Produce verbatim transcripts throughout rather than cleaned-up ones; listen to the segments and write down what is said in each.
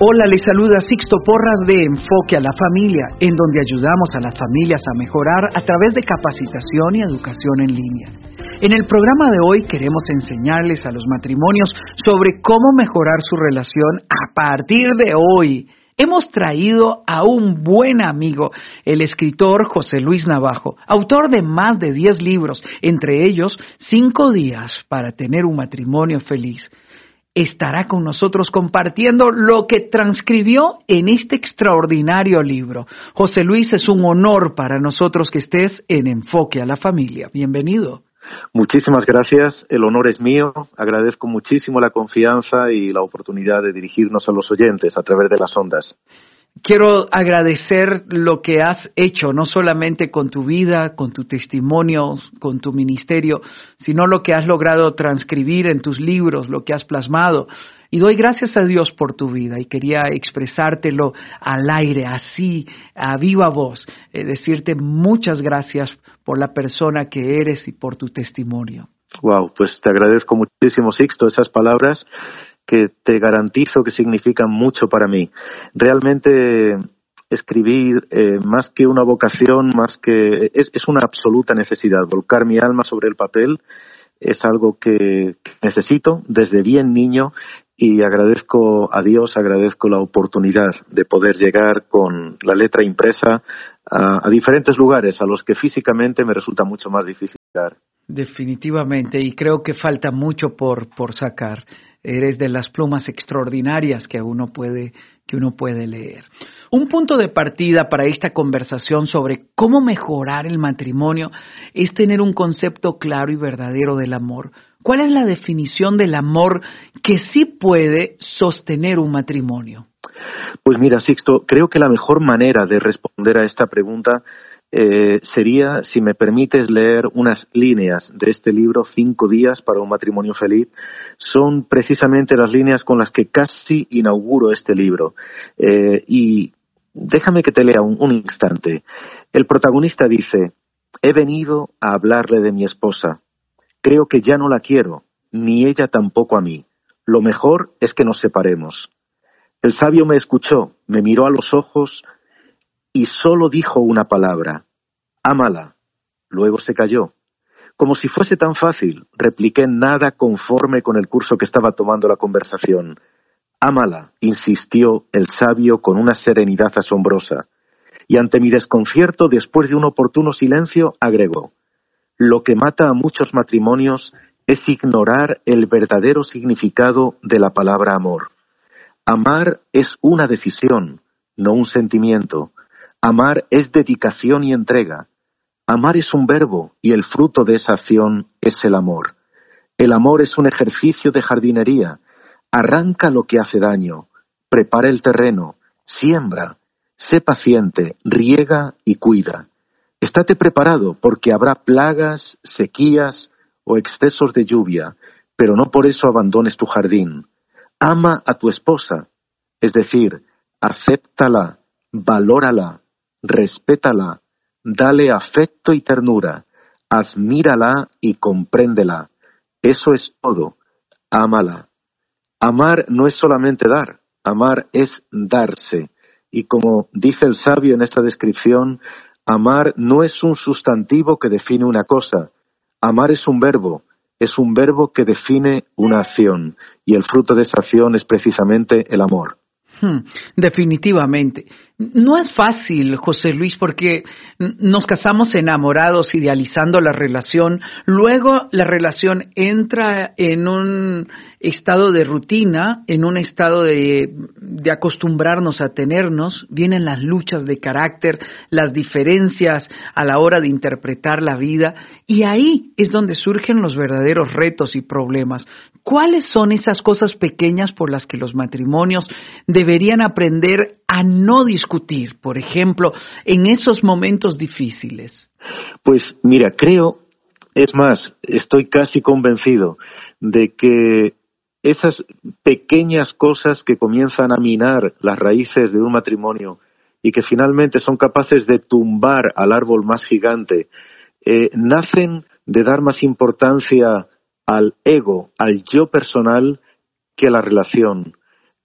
Hola, les saluda Sixto Porras de Enfoque a la Familia, en donde ayudamos a las familias a mejorar a través de capacitación y educación en línea. En el programa de hoy queremos enseñarles a los matrimonios sobre cómo mejorar su relación a partir de hoy. Hemos traído a un buen amigo, el escritor José Luis Navajo, autor de más de diez libros, entre ellos Cinco días para tener un matrimonio feliz. Estará con nosotros compartiendo lo que transcribió en este extraordinario libro. José Luis, es un honor para nosotros que estés en Enfoque a la Familia. Bienvenido. Muchísimas gracias, el honor es mío. Agradezco muchísimo la confianza y la oportunidad de dirigirnos a los oyentes a través de las ondas. Quiero agradecer lo que has hecho, no solamente con tu vida, con tu testimonio, con tu ministerio, sino lo que has logrado transcribir en tus libros, lo que has plasmado. Y doy gracias a Dios por tu vida y quería expresártelo al aire, así, a viva voz, eh, decirte muchas gracias por la persona que eres y por tu testimonio. Wow, pues te agradezco muchísimo, Sixto, esas palabras que te garantizo que significan mucho para mí. Realmente escribir, eh, más que una vocación, más que es, es una absoluta necesidad. Volcar mi alma sobre el papel es algo que necesito desde bien niño y agradezco a Dios, agradezco la oportunidad de poder llegar con la letra impresa a, a diferentes lugares a los que físicamente me resulta mucho más difícil llegar. Definitivamente, y creo que falta mucho por, por sacar. Eres de las plumas extraordinarias que uno puede, que uno puede leer. Un punto de partida para esta conversación sobre cómo mejorar el matrimonio es tener un concepto claro y verdadero del amor. ¿Cuál es la definición del amor que sí puede sostener un matrimonio? Pues mira, Sixto, creo que la mejor manera de responder a esta pregunta Eh, sería, si me permites, leer unas líneas de este libro, Cinco días para un matrimonio feliz. Son precisamente las líneas con las que casi inauguro este libro. Eh, y déjame que te lea un, un instante. El protagonista dice: he venido a hablarle de mi esposa. Creo que ya no la quiero, ni ella tampoco a mí. Lo mejor es que nos separemos. El sabio me escuchó, me miró a los ojos y solo dijo una palabra: ámala. Luego se calló. Como si fuese tan fácil, repliqué nada conforme con el curso que estaba tomando la conversación. Ámala, insistió el sabio con una serenidad asombrosa. Y ante mi desconcierto, después de un oportuno silencio, agregó: lo que mata a muchos matrimonios es ignorar el verdadero significado de la palabra amor. Amar es una decisión, no un sentimiento. Amar es dedicación y entrega. Amar es un verbo y el fruto de esa acción es el amor. El amor es un ejercicio de jardinería. Arranca lo que hace daño, prepara el terreno, siembra, sé paciente, riega y cuida. Estate preparado porque habrá plagas, sequías o excesos de lluvia, pero no por eso abandones tu jardín. Ama a tu esposa, es decir, acéptala, valórala, respétala, dale afecto y ternura, admírala y compréndela. Eso es todo. Ámala. Amar no es solamente dar, amar es darse. Y como dice el sabio en esta descripción, amar no es un sustantivo que define una cosa. Amar es un verbo, es un verbo que define una acción. Y el fruto de esa acción es precisamente el amor. Hmm, definitivamente. No es fácil, José Luis, porque nos casamos enamorados, idealizando la relación. Luego la relación entra en un estado de rutina, en un estado de, de acostumbrarnos a tenernos. Vienen las luchas de carácter, las diferencias a la hora de interpretar la vida. Y ahí es donde surgen los verdaderos retos y problemas. ¿Cuáles son esas cosas pequeñas por las que los matrimonios deberían aprender a no discutir, por ejemplo, en esos momentos difíciles? Pues mira, creo, es más, estoy casi convencido de que esas pequeñas cosas que comienzan a minar las raíces de un matrimonio y que finalmente son capaces de tumbar al árbol más gigante, eh, nacen de dar más importancia al ego, al yo personal, que a la relación.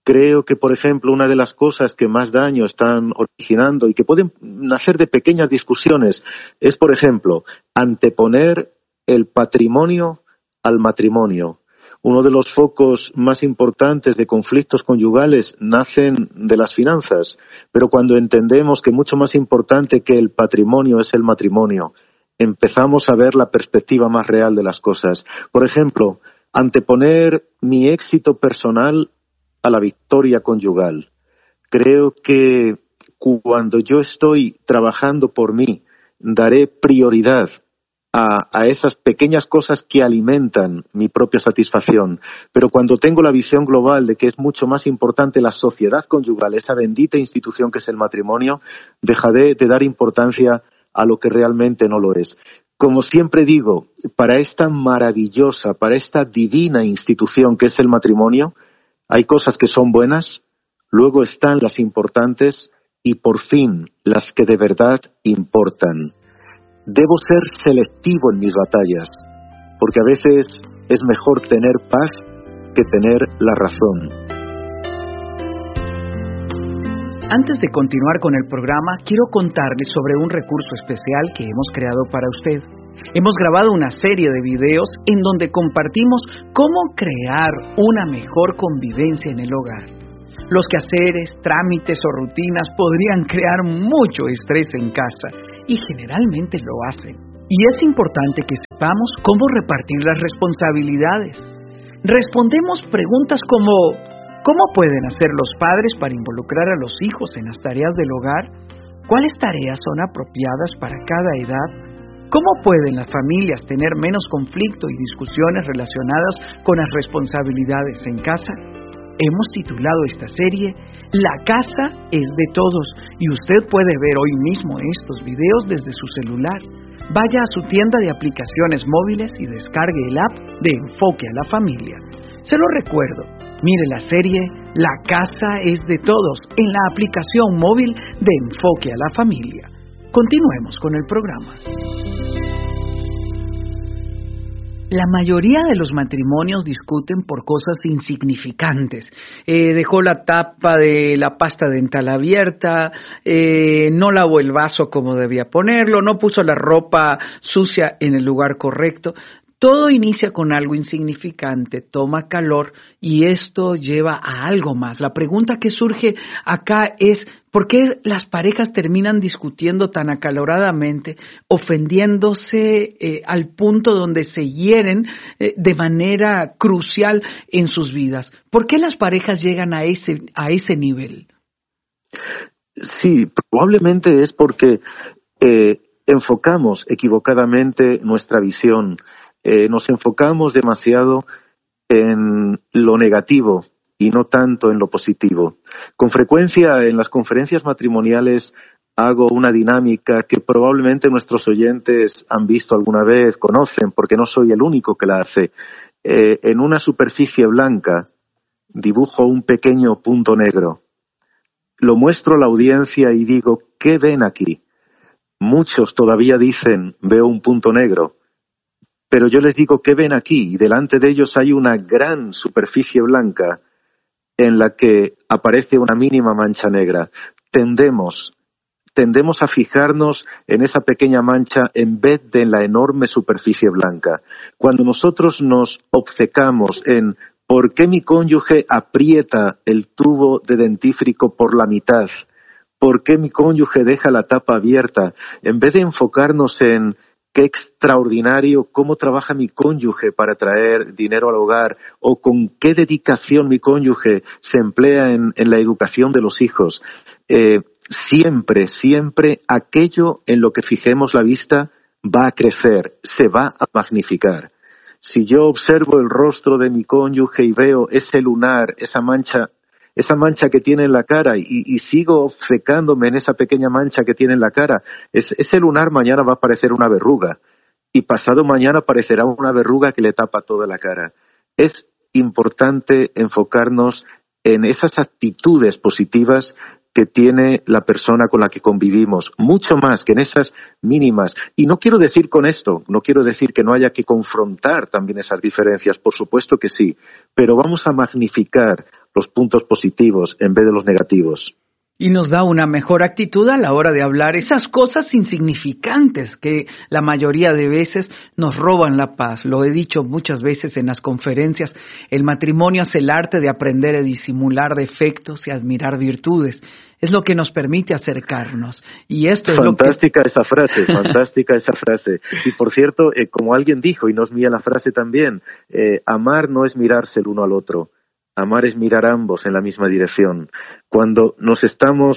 Creo que, por ejemplo, una de las cosas que más daño están originando y que pueden nacer de pequeñas discusiones es, por ejemplo, anteponer el patrimonio al matrimonio. Uno de los focos más importantes de conflictos conyugales nacen de las finanzas, pero cuando entendemos que mucho más importante que el patrimonio es el matrimonio, empezamos a ver la perspectiva más real de las cosas. Por ejemplo, anteponer mi éxito personal a la victoria conyugal. Creo que cuando yo estoy trabajando por mí, daré prioridad a, a esas pequeñas cosas que alimentan mi propia satisfacción. Pero cuando tengo la visión global de que es mucho más importante la sociedad conyugal, esa bendita institución que es el matrimonio, dejaré de dar importancia a lo que realmente no lo es. Como siempre digo, para esta maravillosa, para esta divina institución que es el matrimonio, hay cosas que son buenas, luego están las importantes y por fin las que de verdad importan. Debo ser selectivo en mis batallas, porque a veces es mejor tener paz que tener la razón. Antes de continuar con el programa, quiero contarles sobre un recurso especial que hemos creado para usted. Hemos grabado una serie de videos en donde compartimos cómo crear una mejor convivencia en el hogar. Los quehaceres, trámites o rutinas podrían crear mucho estrés en casa y generalmente lo hacen. Y es importante que sepamos cómo repartir las responsabilidades. Respondemos preguntas como ¿cómo pueden hacer los padres para involucrar a los hijos en las tareas del hogar? ¿Cuáles tareas son apropiadas para cada edad? ¿Cómo pueden las familias tener menos conflicto y discusiones relacionadas con las responsabilidades en casa? Hemos titulado esta serie La casa es de todos y usted puede ver hoy mismo estos videos desde su celular. Vaya a su tienda de aplicaciones móviles y descargue el app de Enfoque a la Familia. Se lo recuerdo, mire la serie La casa es de todos en la aplicación móvil de Enfoque a la Familia. Continuemos con el programa. La mayoría de los matrimonios discuten por cosas insignificantes. Eh, dejó la tapa de la pasta dental abierta, eh, no lavó el vaso como debía ponerlo, no puso la ropa sucia en el lugar correcto. Todo inicia con algo insignificante, toma calor y esto lleva a algo más. La pregunta que surge acá es, ¿por qué las parejas terminan discutiendo tan acaloradamente, ofendiéndose eh, al punto donde se hieren eh, de manera crucial en sus vidas? ¿Por qué las parejas llegan a ese, a ese nivel? Sí, probablemente es porque eh, enfocamos equivocadamente nuestra visión. Eh, nos enfocamos demasiado en lo negativo y no tanto en lo positivo. Con frecuencia en las conferencias matrimoniales hago una dinámica que probablemente nuestros oyentes han visto alguna vez, conocen, porque no soy el único que la hace. Eh, en una superficie blanca dibujo un pequeño punto negro. Lo muestro a la audiencia y digo, ¿qué ven aquí? Muchos todavía dicen, veo un punto negro. Pero yo les digo, ¿qué ven aquí? Y delante de ellos hay una gran superficie blanca en la que aparece una mínima mancha negra. Tendemos, tendemos a fijarnos en esa pequeña mancha en vez de en la enorme superficie blanca. Cuando nosotros nos obcecamos en ¿por qué mi cónyuge aprieta el tubo de dentífrico por la mitad? ¿Por qué mi cónyuge deja la tapa abierta? En vez de enfocarnos en qué extraordinario, cómo trabaja mi cónyuge para traer dinero al hogar, o con qué dedicación mi cónyuge se emplea en, en la educación de los hijos. Eh, siempre, siempre aquello en lo que fijemos la vista va a crecer, se va a magnificar. Si yo observo el rostro de mi cónyuge y veo ese lunar, esa mancha, esa mancha que tiene en la cara y, y sigo obcecándome en esa pequeña mancha que tiene en la cara, es, ese lunar mañana va a parecer una verruga y pasado mañana parecerá una verruga que le tapa toda la cara. Es importante enfocarnos en esas actitudes positivas que tiene la persona con la que convivimos, mucho más que en esas mínimas. Y no quiero decir con esto, no quiero decir que no haya que confrontar también esas diferencias, por supuesto que sí, pero vamos a magnificar los puntos positivos en vez de los negativos. Y nos da una mejor actitud a la hora de hablar esas cosas insignificantes que la mayoría de veces nos roban la paz. Lo he dicho muchas veces en las conferencias, el matrimonio es el arte de aprender a disimular defectos y admirar virtudes. Es lo que nos permite acercarnos. Y esto es fantástica lo que... esa frase, fantástica esa frase. Y por cierto, eh, como alguien dijo, y no es mía la frase también, eh, amar no es mirarse el uno al otro. Amar es mirar ambos en la misma dirección. Cuando nos estamos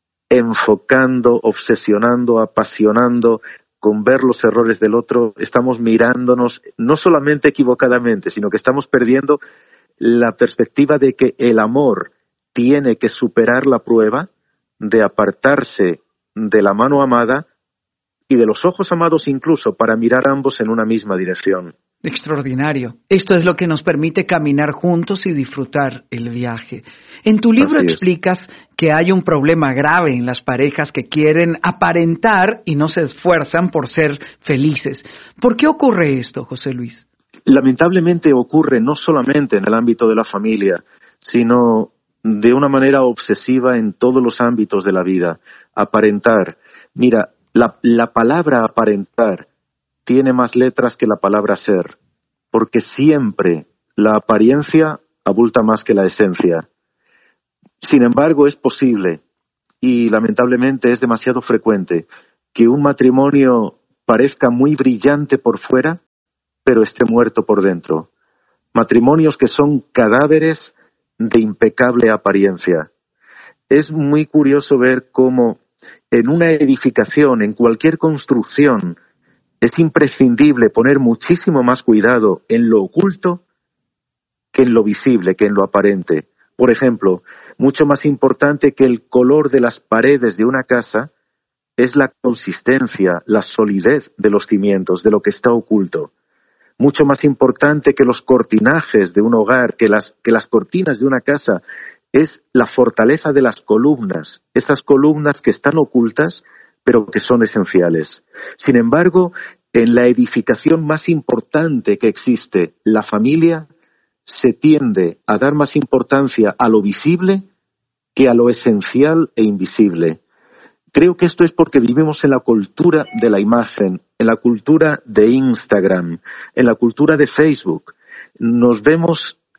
enfocando, obsesionando, apasionando con ver los errores del otro, estamos mirándonos no solamente equivocadamente, sino que estamos perdiendo la perspectiva de que el amor tiene que superar la prueba de apartarse de la mano amada y de los ojos amados incluso para mirar ambos en una misma dirección. Extraordinario. Esto es lo que nos permite caminar juntos y disfrutar el viaje. En tu libro explicas que hay un problema grave en las parejas que quieren aparentar y no se esfuerzan por ser felices. ¿Por qué ocurre esto, José Luis? Lamentablemente ocurre no solamente en el ámbito de la familia, sino de una manera obsesiva en todos los ámbitos de la vida. Aparentar. Mira, la, la palabra aparentar tiene más letras que la palabra ser, porque siempre la apariencia abulta más que la esencia. Sin embargo, es posible, y lamentablemente es demasiado frecuente, que un matrimonio parezca muy brillante por fuera, pero esté muerto por dentro. Matrimonios que son cadáveres de impecable apariencia. Es muy curioso ver cómo en una edificación, en cualquier construcción, es imprescindible poner muchísimo más cuidado en lo oculto que en lo visible, que en lo aparente. Por ejemplo, mucho más importante que el color de las paredes de una casa es la consistencia, la solidez de los cimientos, de lo que está oculto. Mucho más importante que los cortinajes de un hogar, que las, que las cortinas de una casa, es la fortaleza de las columnas, esas columnas que están ocultas, pero que son esenciales. Sin embargo, en la edificación más importante que existe, la familia, se tiende a dar más importancia a lo visible que a lo esencial e invisible. Creo que esto es porque vivimos en la cultura de la imagen, en la cultura de Instagram, en la cultura de Facebook. Nos vemos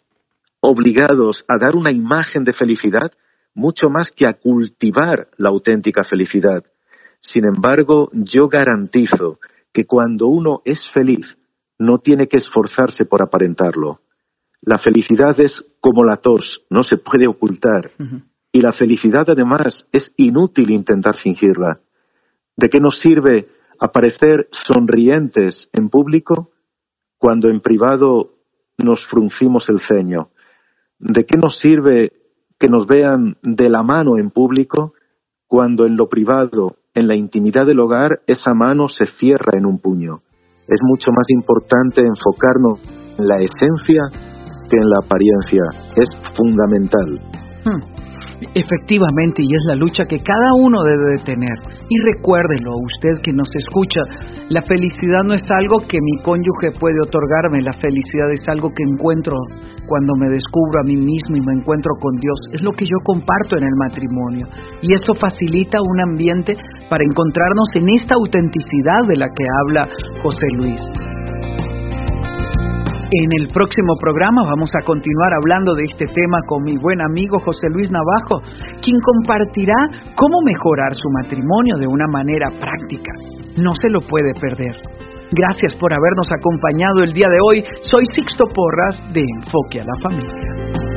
obligados a dar una imagen de felicidad mucho más que a cultivar la auténtica felicidad. Sin embargo, yo garantizo que cuando uno es feliz, no tiene que esforzarse por aparentarlo. La felicidad es como la tos, no se puede ocultar. Uh-huh. Y la felicidad, además, es inútil intentar fingirla. ¿De qué nos sirve aparecer sonrientes en público cuando en privado nos fruncimos el ceño? ¿De qué nos sirve que nos vean de la mano en público cuando en lo privado, en la intimidad del hogar, esa mano se cierra en un puño? Es mucho más importante enfocarnos en la esencia que en la apariencia. Es fundamental. Hmm. Efectivamente, y es la lucha que cada uno debe de tener. Y recuérdelo a usted que nos escucha, la felicidad no es algo que mi cónyuge puede otorgarme, la felicidad es algo que encuentro cuando me descubro a mí mismo y me encuentro con Dios. Es lo que yo comparto en el matrimonio. Y eso facilita un ambiente para encontrarnos en esta autenticidad de la que habla José Luis. En el próximo programa vamos a continuar hablando de este tema con mi buen amigo José Luis Navajo, quien compartirá cómo mejorar su matrimonio de una manera práctica. No se lo puede perder. Gracias por habernos acompañado el día de hoy. Soy Sixto Porras de Enfoque a la Familia.